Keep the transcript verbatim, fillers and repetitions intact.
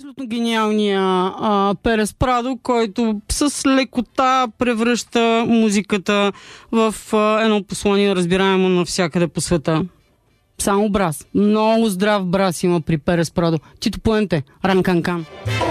Абсолютно гениалния а, Перес Прадо, който с лекота превръща музиката в а, едно послание, разбираемо навсякъде по света. Само брас. Много здрав брас има при Перес Прадо. Тито Пуенте, Ранканкан.